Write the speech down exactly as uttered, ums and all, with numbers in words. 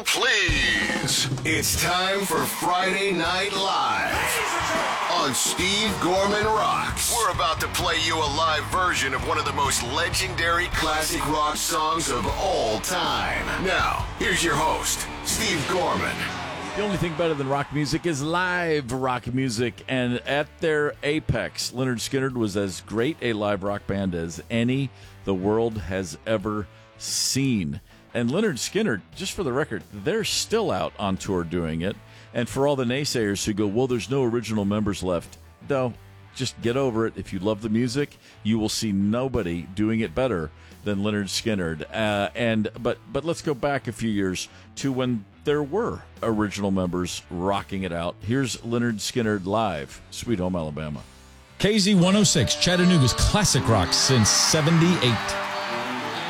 please. It's time for Friday Night Live on Steve Gorman Rocks. We're about to play you a live version of one of the most legendary classic rock songs of all time. Now, here's your host, Steve Gorman. The only thing better than rock music is live rock music, and at their apex, Lynyrd Skynyrd was as great a live rock band as any the world has ever seen. And Lynyrd Skynyrd, just for the record, they're still out on tour doing it. And for all the naysayers who go, well, there's no original members left, no, just get over it. If you love the music, you will see nobody doing it better than Lynyrd Skynyrd. Uh, and but but let's go back a few years to when there were original members rocking it out. Here's Lynyrd Skynyrd live, Sweet Home Alabama. K Z one oh six, Chattanooga's classic rock since seventy-eight.